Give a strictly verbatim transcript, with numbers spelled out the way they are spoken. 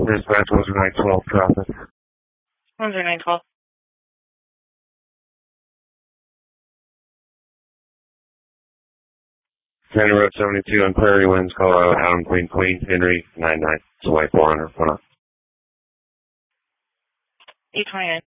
Dispatch was nine twelve traffic. one zero nine twelve. County Road seventy-two on Prairie Winds, Colorado, Adam Queen Queen, Henry, nine nine. It's a white four hundred, one up. eight twenty-nine.